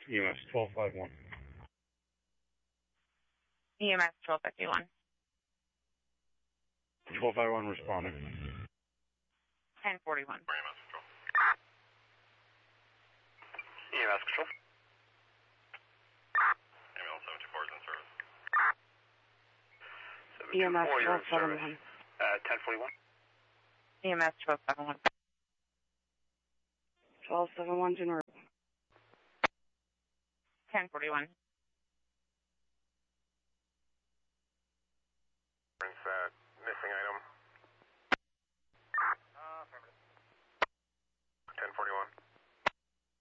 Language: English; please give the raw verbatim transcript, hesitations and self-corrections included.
E M S twelve fifty-one. E M S twelve fifty-one. twelve fifty-one responding. ten forty-one. E M S control. E M S control. Ambulance seven two four is in service. E M S seven two four, you're in twelve service. seventy-one. Uh, ten forty-one. E M S twelve seventy-one. twelve seventy-one, General. ten forty-one.